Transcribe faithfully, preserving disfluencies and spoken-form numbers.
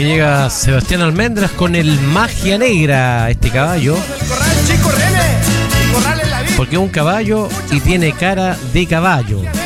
que llega Sebastián Almendras con el Magia Negra, este caballo. Porque es un caballo y tiene cara de caballo.